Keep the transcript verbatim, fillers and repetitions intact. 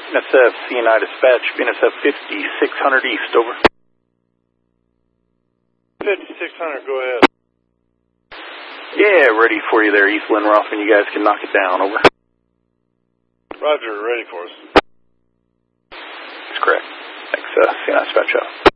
N S F, C N I dispatch, B N S F fifty-six hundred East, over. fifty-six hundred, go ahead. Yeah, ready for you there, East Lynroth, and you guys can knock it down, over. Roger, ready for us. That's correct. Thanks, uh, C N I dispatch out.